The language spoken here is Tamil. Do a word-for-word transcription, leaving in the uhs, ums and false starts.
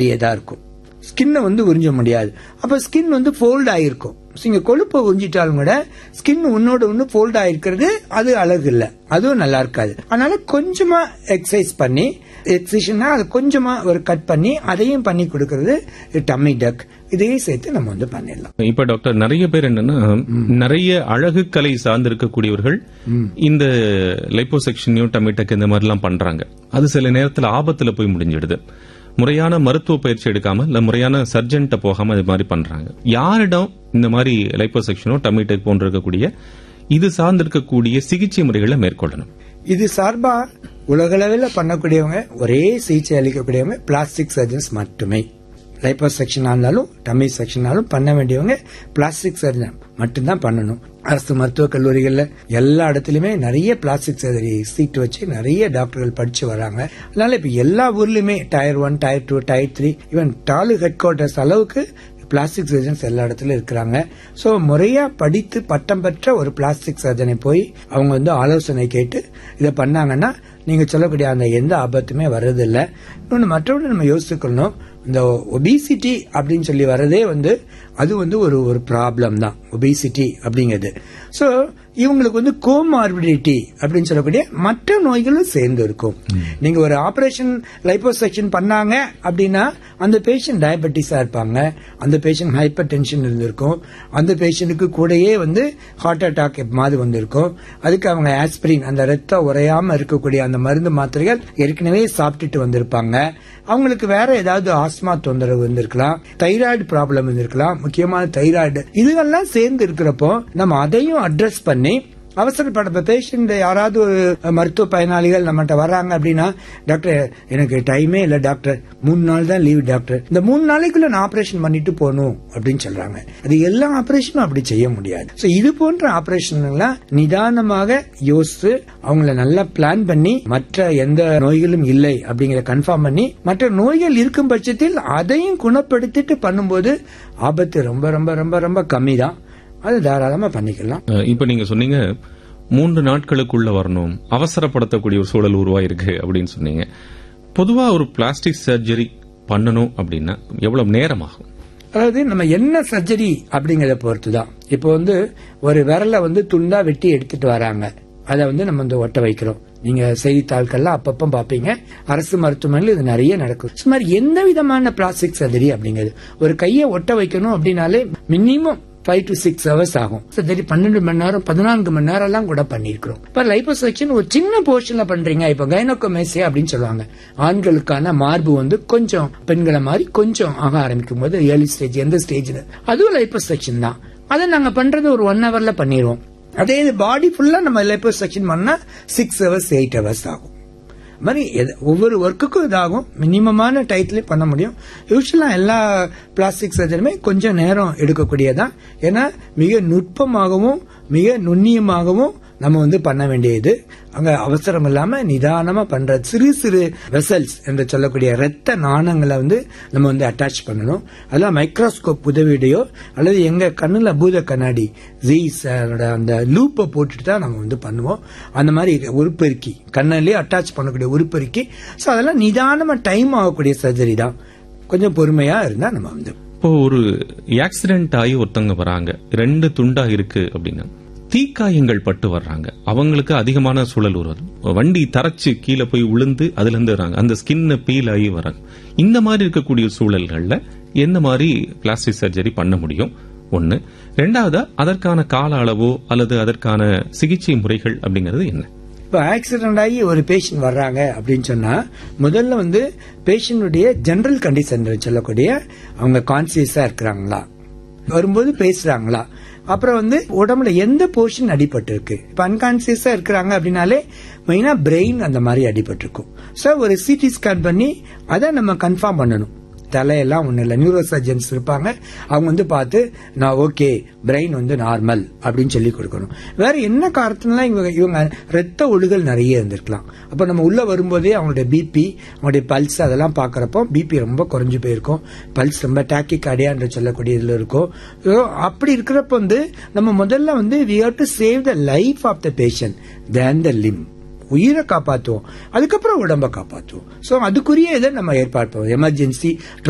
அப்படியே தான் இருக்கும். ஸ்கின்னை வந்து உறிஞ்ச முடியாது. அப்ப ஸ்கின் வந்து ஃபோல்ட் ஆயிருக்கும். நீங்க கொழுப்பை உறிஞ்சிட்டாலும் கூட ஸ்கின் உன்னோட ஒண்ணு ஃபோல்ட் ஆயிருக்கிறது அது அழகு இல்ல, அதுவும் நல்லா இருக்காது. அதனால கொஞ்சமா எக்ஸசைஸ் பண்ணி எக்ஸசைஸ்னா அது கொஞ்சமா ஒரு கட் பண்ணி அதையும் பண்ணி கொடுக்கறது டம்மி டக், இதையும் சேர்த்து நம்ம வந்து பண்ணிடலாம். இப்ப டாக்டர் நிறைய பேர் என்னன்னா நிறைய அழகு கலை சார்ந்திருக்கக்கூடியவர்கள் இந்த லைப்போசெக்ஷனையோ டம்மி டக் இந்த மாதிரி எல்லாம் பண்றாங்க. அது சில நேரத்தில் ஆபத்துல போய் முடிஞ்சிடுது. முறையான மருத்துவ பயிற்சி எடுக்காம இல்ல முறையான சர்ஜன்ட்ட போகாம இது மாதிரி பண்றாங்க. யாரிடம் இந்த மாதிரி லைப்போசெக்ஷனோ டம்மி டக் போன்ற இருக்கக்கூடிய இது சார்ந்திருக்கக்கூடிய சிகிச்சை முறைகளை மேற்கொள்ளணும்? இது சார்பா உலகளவில் பண்ணக்கூடியவங்க, ஒரே சிகிச்சை அளிக்கக்கூடியவங்க பிளாஸ்டிக் சர்ஜன்ஸ் மட்டுமே. லைப்போசெக்ஷனா இருந்தாலும் டம்மி செக்ஷனாலும் பண்ண வேண்டியவங்க பிளாஸ்டிக் சர்ஜன் மட்டும்தான் பண்ணணும். அரசு மருத்துவக் கல்லூரிகள்ல எல்லா இடத்துலயுமே நிறைய பிளாஸ்டிக் சர்ஜரி சீட் வச்சு நிறைய டாக்டர்கள் படிச்சு வராங்க. அதனால இப்ப எல்லா ஊர்லயுமே tier one, tier two, tier three, even டாலு head quarters அளவுக்கு பிளாஸ்டிக் சர்ஜன்ஸ் எல்லா இடத்துல இருக்கிறாங்க. சோ முறையா படித்து பட்டம் பெற்ற ஒரு பிளாஸ்டிக் சர்ஜனை போய் அவங்க வந்து ஆலோசனை கேட்டு இதை பண்ணாங்கன்னா நீங்க சொல்லக்கூடிய அந்த எந்த ஆபத்துமே வர்றதில்லை. இன்னொன்னு மற்றவங்க நம்ம யோசிக்கணும், இந்த ஒபிசிட்டி அப்படின்னு சொல்லி வர்றதே வந்து அது வந்து ஒரு ஒரு ப்ராப்ளம் தான் ஒபிசிட்டி அப்படிங்கிறது. சோ இவங்களுக்கு வந்து கோமார்பிடிட்டி அப்படின்னு சொல்லக்கூடிய மற்ற நோய்களும் சேர்ந்து இருக்கும். நீங்க ஒரு ஆபரேஷன் லைப்போசெக்ஷன் பண்ணாங்க அப்படின்னா அந்த பேஷண்ட் டயபெட்டிஸா இருப்பாங்க, அந்த பேஷண்ட் ஹைப்பர் டென்ஷன் இருந்திருக்கும், அந்த பேஷண்ட்டுக்கு கூடயே வந்து ஹார்ட் அட்டாக் மாதிரி வந்திருக்கும். அதுக்கு அவங்க ஆஸ்பிரின் அந்த ரத்தம் உறையாம இருக்கக்கூடிய அந்த மருந்து மாத்திரைகள் ஏற்கனவே சாப்பிட்டுட்டு வந்திருப்பாங்க. அவங்களுக்கு வேற ஏதாவது ஆஸ்மா தொந்தரவு வந்திருக்கலாம், தைராய்டு ப்ராப்ளம் இருந்திருக்கலாம், முக்கியமான தைராய்டு. இதெல்லாம் சேர்ந்து இருக்கிறப்போ நம்ம அதையும் அட்ரஸ் பண்ணி அவசரப்பட பேஷண்ட் யாராவது ஒரு மருத்துவ பயனாளிகள் நம்மகிட்ட வர்றாங்க அப்படின்னா, டாக்டர் எனக்கு டைமே இல்ல டாக்டர், மூணு நாள் தான் லீவ் டாக்டர், இந்த மூணு நாளைக்குள்ள நான் ஆபரேஷன் பண்ணிட்டு போகணும் அப்படின்னு சொல்றாங்க. அது எல்லா ஆபரேஷனும் அப்படி செய்ய முடியாது. சோ இது போன்ற ஆபரேஷன் எல்லாம் நிதானமாக யோசித்து அவங்கள நல்லா பிளான் பண்ணி மற்ற எந்த நோய்களும் இல்லை அப்படிங்கிற கன்ஃபார்ம் பண்ணி மற்ற நோய்கள் இருக்கும் பட்சத்தில் அதையும் குணப்படுத்திட்டு பண்ணும்போது ஆபத்து ரொம்ப ரொம்ப ரொம்ப ரொம்ப கம்மி தான். அது தாராளமா பண்ணிக்கலாம். இப்ப நீங்க சொன்னீங்க மூன்று நாட்களுக்குள்ள வரணும், அவசரப்படுத்தக்கூடிய ஒரு சூழல் உருவாயிருக்கு அப்படின்னு சொன்னீங்க. பொதுவா ஒரு பிளாஸ்டிக் சர்ஜரி பண்ணணும் அப்படின்னா எவ்வளவு நேரம் ஆகும்? அதாவது நம்ம என்ன சர்ஜரி அப்படிங்கறத பொறுத்துதான். இப்போ வந்து ஒரு விரலை வந்து துண்டா வெட்டி எடுத்துட்டு வராங்க, அதை வந்து நம்ம வந்து ஒட்ட வைக்கிறோம். நீங்க செய்தித்தாள்கள்ல அப்பப்ப பாப்பீங்க, அரசு மருத்துவமனையில் இது நிறைய நடக்கும். சுமார் எந்த விதமான பிளாஸ்டிக் சர்ஜரி அப்படிங்கிறது ஒரு கையை ஒட்ட வைக்கணும் அப்படின்னாலே minimum five to six hours ஆகும். சரி, பன்னெண்டு மணி நேரம் பதினான்கு மணி நேரம் எல்லாம் கூட பண்ணிருக்கிறோம். இப்ப லைப்போசெக்ஷன் ஒரு சின்ன போர்ஷன்ல பண்றீங்க. இப்ப கைனோகோமேசியா அப்படின்னு சொல்லுவாங்க, ஆண்களுக்கான மார்பு வந்து கொஞ்சம் பெண்களை மாதிரி கொஞ்சம் ஆக ஆரம்பிக்கும் போது ஏர்லி ஸ்டேஜ், எந்த ஸ்டேஜ் அதுவும் லைப்போசெக்ஷன் தான். அதை நாங்க பண்றது ஒரு ஒன் ஹவர்ல பண்ணிடுவோம். அதே பாடி ஃபுல்லா நம்ம லைப்போசெக்ஷன் பண்ணா சிக்ஸ் ஹவர்ஸ் எயிட் ஹவர்ஸ் ஆகும். மாதிரி ஒவ்வொரு ஒர்க்குக்கும் இதாகும், மினிமமான டைத்துல பண்ண முடியும். யூஸ்வலா எல்லா பிளாஸ்டிக் சர்ஜரியுமே கொஞ்சம் நேரம் எடுக்கக்கூடியதான். ஏன்னா மிக நுட்பமாகவும் மிக நுண்ணியமாகவும் நம்ம வந்து பண்ண வேண்டியது. அங்க அவசரம் இல்லாம நிதானமா பண்ற சிறு சிறு வெசல்ஸ் என்று சொல்லக்கூடிய ரத்த நாணங்களை வந்து நம்ம வந்து அட்டாச் பண்ணணும். அதெல்லாம் மைக்ரோஸ்கோப் உதவியுடையோ அல்லது எங்க கண்ணுல பூத கண்ணாடி ஜீஸ் அந்த லூப்பை போட்டுட்டு தான் நம்ம வந்து பண்ணுவோம். அந்த மாதிரி உருப்பெருக்கி கண்ணிலேயே அட்டாச் பண்ணக்கூடிய உருப்பெருக்கி. சோ அதெல்லாம் நிதானமா டைம் ஆகக்கூடிய சர்ஜரி தான். கொஞ்சம் பொறுமையா இருந்தா நம்ம வந்து. இப்போ ஒரு ஆக்சிடென்ட் ஆகி ஒருத்தவங்க வராங்க, ரெண்டு துண்டா இருக்கு அப்படின்னா தீக்காயங்கள் பட்டு வர்றாங்க, அவங்களுக்கு அதிகமான சூழல் வருது. வண்டி தரைச்சு கீழே போய் விழுந்து அதுல இருந்து வராங்க, அந்த ஸ்கின்ன பீல் ஆகி வராங்க. இந்த மாதிரி இருக்கக்கூடிய சூழல்கள்ல என்ன மாதிரி பிளாஸ்டிக் சர்ஜரி பண்ண முடியும்? ஒன்னு. ரெண்டாவது, அதற்கான கால அளவோ அல்லது அதற்கான சிகிச்சை முறைகள் அப்படிங்கிறது என்ன? இப்ப ஆக்சிடென்ட் ஆகி ஒரு பேஷண்ட் வர்றாங்க அப்படின்னு சொன்னா முதல்ல வந்து பேஷண்டுடைய ஜெனரல் கண்டிஷன் சொல்லக்கூடிய அவங்க கான்சியஸா இருக்கிறாங்களா, வரும்போது பேசுறாங்களா, அப்புறம் வந்து உடம்புல எந்த போர்ஷன் அடிபட்டு இருக்கு. இப்ப அன்கான்சியஸா இருக்கிறாங்க அப்படின்னாலே மெயினா பிரெயின் அந்த மாதிரி அடிபட்டு இருக்கும். சோ ஒரு சிடி ஸ்கேன் பண்ணி அதை நம்ம கன்ஃபார்ம் பண்ணணும். தலையெல்லாம் ஒண்ணு இல்ல, நியூரோ சர்ஜன்ஸ் இருப்பாங்க, அவங்க வந்து பார்த்து நான் ஓகே பிரெயின் வந்து நார்மல் அப்படின்னு சொல்லி கொடுக்கணும். வேற என்ன காரணத்தினால இவங்க இவங்க ரத்த ஒழுகல் நிறைய இருந்திருக்கலாம். அப்ப நம்ம உள்ள வரும்போதே அவங்களுடைய பிபி, அவங்களுடைய பல்ஸ் அதெல்லாம் பாக்குறப்போ பிபி ரொம்ப குறைஞ்சு போயிருக்கும், பல்ஸ் ரொம்ப டாக்கிகார்டியா என்று சொல்லக்கூடிய இதுல இருக்கும். அப்படி இருக்கிறப்ப வந்து நம்ம முதல்ல வந்து we have to save the life of the patient than the limb. உயிரை காப்பாற்றுவோம், அதுக்கப்புறம் உடம்ப காப்பாற்றுவோம். சோ அதுக்குரிய இதை நம்ம ஏற்பாடு பண்ணுவோம். எமர்ஜென்சி